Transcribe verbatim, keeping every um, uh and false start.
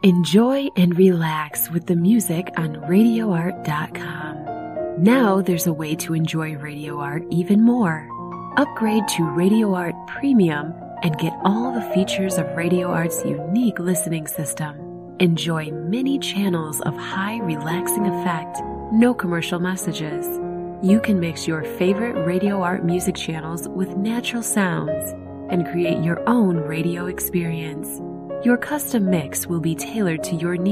Enjoy and relax with the music on radio art dot com. Now there's a way to enjoy Radio Art even more. Upgrade to Radio Art Premium and get all the features of Radio Art's unique listening system. Enjoy many channels of high relaxing effect, no commercial messages. You can mix your favorite Radio Art music channels with natural sounds and create your own radio experience. Your custom mix will be tailored to your needs.